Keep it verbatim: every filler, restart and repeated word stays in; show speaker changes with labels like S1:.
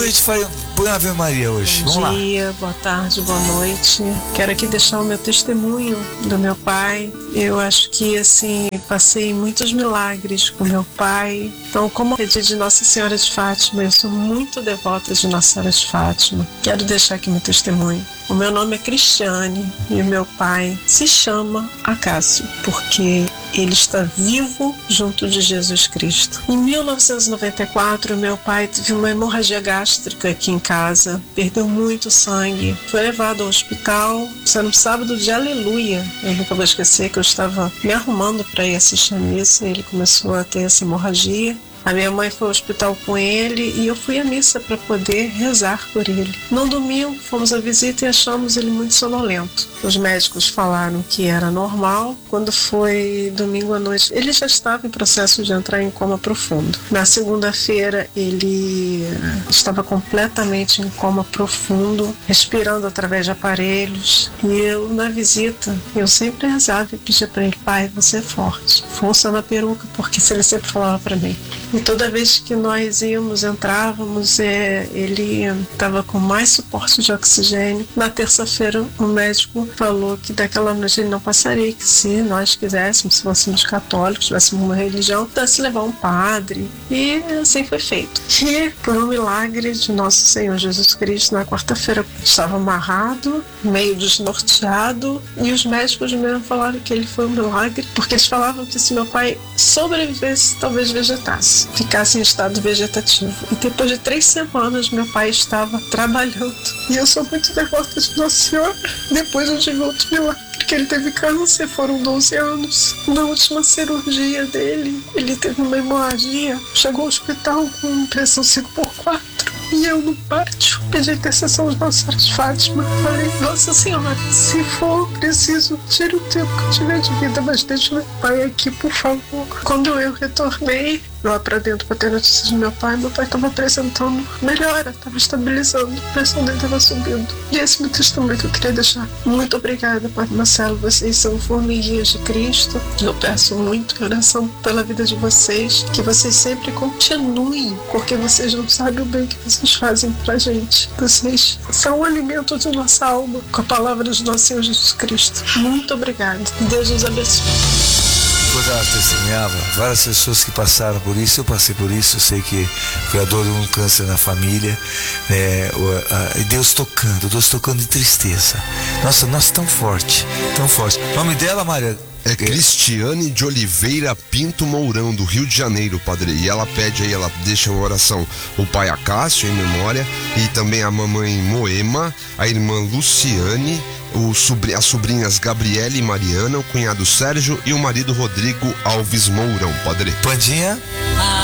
S1: depois a gente faz, põe uma Ave Maria hoje.
S2: Bom
S1: Vamos
S2: dia,
S1: lá.
S2: boa tarde, boa noite. Quero aqui deixar o meu testemunho do meu pai. Eu acho que, assim, passei muitos milagres com meu pai. Então, como é dia de Nossa Senhora de Fátima, eu sou muito devota de Nossa Senhora de Fátima. Quero deixar aqui meu testemunho. O meu nome é Cristiane e o meu pai se chama Acácio, porque ele está vivo junto de Jesus Cristo. Em mil novecentos e noventa e quatro, meu pai teve uma hemorragia gástrica aqui em casa, perdeu muito sangue, foi levado ao hospital. Isso era um sábado de aleluia. Eu nunca vou esquecer que eu estava me arrumando para ir assistir a missa e ele começou a ter essa hemorragia. A minha mãe foi ao hospital com ele e eu fui à missa para poder rezar por ele. No domingo, fomos à visita e achamos ele muito sonolento. Os médicos falaram que era normal. Quando foi domingo à noite, ele já estava em processo de entrar em coma profundo. Na segunda-feira, ele estava completamente em coma profundo, respirando através de aparelhos. E eu, na visita, eu sempre rezava e pedia para ele: pai, você é forte, força na peruca, porque ele sempre falava para mim. E toda vez que nós íamos, entrávamos, é, ele estava com mais suporte de oxigênio. Na terça-feira, o médico falou que daquela noite ele não passaria, que se nós quiséssemos, se fôssemos católicos, tivéssemos uma religião, pudesse levar um padre. E assim foi feito. E por um milagre de nosso Senhor Jesus Cristo, na quarta-feira estava amarrado, meio desnorteado, e os médicos mesmo falaram que ele foi um milagre, porque eles falavam que se meu pai sobrevivesse, talvez vegetasse, ficasse em estado vegetativo. E depois de três semanas, meu pai estava trabalhando. E eu sou muito devota de Nossa Senhora. Depois eu tive outro milagre, que ele teve câncer, foram doze anos. Na última cirurgia dele, ele teve uma hemorragia, chegou ao hospital com pressão cinco por quatro. E eu, no pátio, pedi intercessão de Nossa Senhora de Fátima. Falei: Nossa Senhora, se for preciso, tire o tempo que eu tiver de vida, mas deixe meu pai aqui, por favor. Quando eu retornei lá pra dentro pra ter notícias do meu pai, meu pai estava apresentando melhora, estava estabilizando, a pressão dele estava subindo. E esse meu testemunho que eu queria deixar. Muito obrigada, Padre Marcelo, vocês são formiguinhas de Cristo. Eu peço muito oração pela vida de vocês, que vocês sempre continuem, porque vocês não sabem o bem que vocês fazem pra gente. Vocês são o alimento de nossa alma, com a palavra de nosso Senhor Jesus Cristo. Muito obrigada. Deus nos abençoe.
S1: Quando ela testemunhava, várias pessoas que passaram por isso, eu passei por isso, eu sei que foi a dor de um câncer na família, né, e Deus tocando, Deus tocando de tristeza. Nossa, nossa, tão forte, tão forte. O nome dela, Maria?
S3: É Cristiane de Oliveira Pinto Mourão, do Rio de Janeiro, padre. E ela pede aí, ela deixa uma oração, o pai Acácio, em memória, e também a mamãe Moema, a irmã Luciane, o sobr- as sobrinhas Gabriela e Mariana, o cunhado Sérgio e o marido Rodrigo Alves Mourão, padre.
S1: Pandinha?